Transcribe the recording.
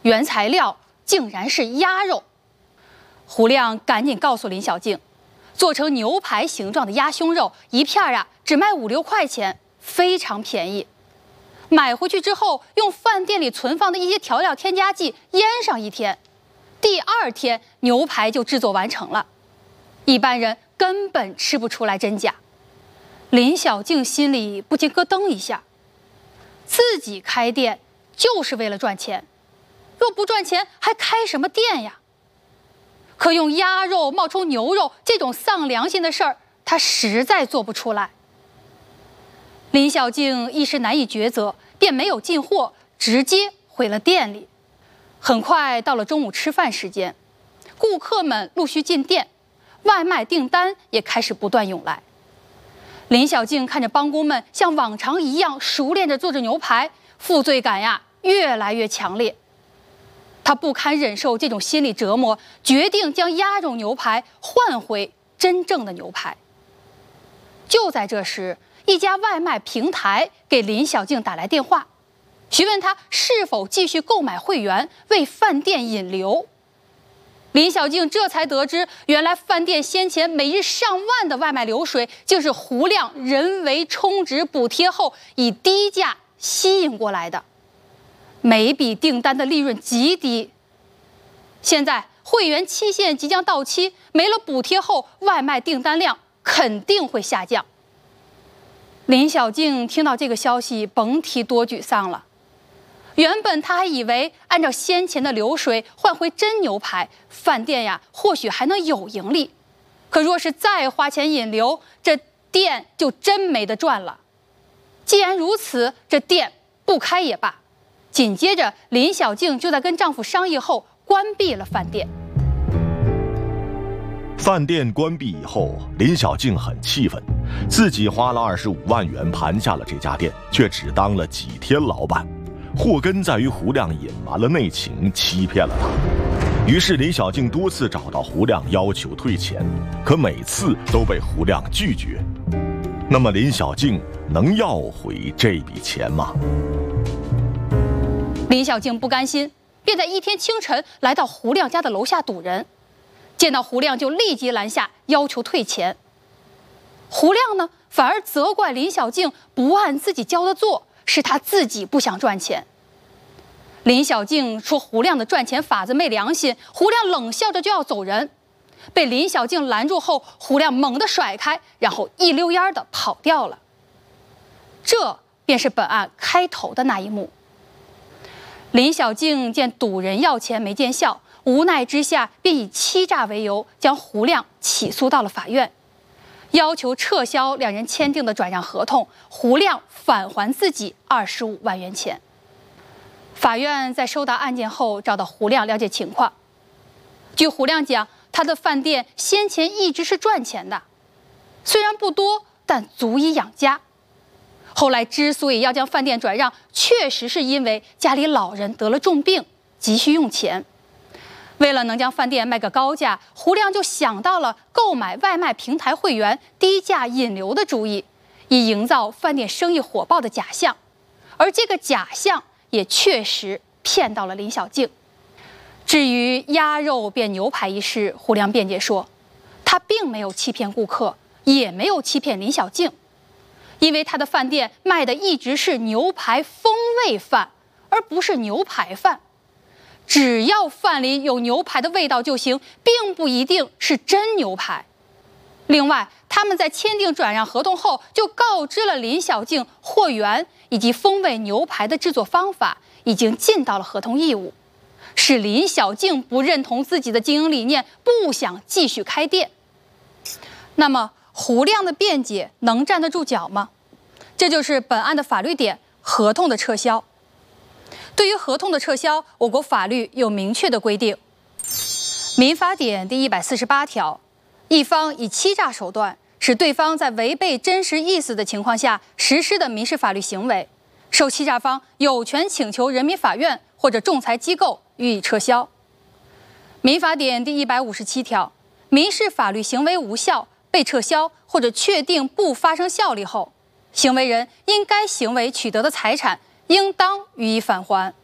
原材料竟然是鸭肉。胡亮赶紧告诉林小静，做成牛排形状的鸭胸肉一片只卖5、6块钱，非常便宜。买回去之后，用饭店里存放的一些调料添加剂腌上1天，第2天牛排就制作完成了。一般人根本吃不出来真假。林小静心里不禁咯噔一下，自己开店就是为了赚钱，若不赚钱还开什么店呀？可用鸭肉冒充牛肉这种丧良心的事儿，她实在做不出来。林小静一时难以抉择，便没有进货，直接回了店里。很快到了中午吃饭时间，顾客们陆续进店，外卖订单也开始不断涌来。林小静看着帮工们像往常一样熟练地做着牛排，负罪感越来越强烈。她不堪忍受这种心理折磨，决定将鸭肉牛排换回真正的牛排。就在这时，一家外卖平台给林小静打来电话，询问她是否继续购买会员为饭店引流。林小静这才得知，原来饭店先前每日上万的外卖流水，就是胡亮人为充值补贴后以低价吸引过来的，每笔订单的利润极低。现在会员期限即将到期，没了补贴后，外卖订单量肯定会下降。林小静听到这个消息，甭提多沮丧了。原本他还以为按照先前的流水换回真牛排，饭店或许还能有盈利。可若是再花钱引流，这店就真没得赚了。既然如此，这店不开也罢。紧接着，林小静就在跟丈夫商议后关闭了饭店。 饭店关闭以后，林小静很气愤，自己花了25万元盘下了这家店，却只当了几天老板。祸根在于胡亮隐瞒了内情，欺骗了他。于是林小静多次找到胡亮要求退钱，可每次都被胡亮拒绝。那么林小静能要回这笔钱吗？ 林小静不甘心，便在一天清晨来到胡亮家的楼下堵人。见到胡亮就立即拦下，要求退钱。胡亮呢，反而责怪林小静不按自己教的做，是他自己不想赚钱。林小静说胡亮的赚钱法子没良心，胡亮冷笑着就要走人。被林小静拦住后，胡亮猛地甩开，然后一溜烟的跑掉了。这便是本案开头的那一幕。林小静见堵人要钱没见效，无奈之下便以欺诈为由将胡亮起诉到了法院，要求撤销两人签订的转让合同，胡亮返还自己25万元钱。法院在收到案件后找到胡亮了解情况。据胡亮讲，他的饭店先前一直是赚钱的，虽然不多，但足以养家。后来之所以要将饭店转让，确实是因为家里老人得了重病，急需用钱。为了能将饭店卖个高价，胡亮就想到了购买外卖平台会员低价引流的主意，以营造饭店生意火爆的假象。而这个假象也确实骗到了林小静。至于鸭肉变牛排一事，胡亮辩解说，他并没有欺骗顾客，也没有欺骗林小静，因为他的饭店卖的一直是牛排风味饭，而不是牛排饭。只要饭里有牛排的味道就行，并不一定是真牛排。另外，他们在签订转让合同后，就告知了林小静货源以及风味牛排的制作方法已经尽到了合同义务，是林小静不认同自己的经营理念，不想继续开店。那么胡亮的辩解能站得住脚吗？这就是本案的法律点，合同的撤销。对于合同的撤销，我国法律有明确的规定。民法典第148条，一方以欺诈手段使对方在违背真实意思的情况下实施的民事法律行为，受欺诈方有权请求人民法院或者仲裁机构予以撤销。民法典第157条，民事法律行为无效、被撤销或者确定不发生效力后，行为人因该行为取得的财产应当予以返还。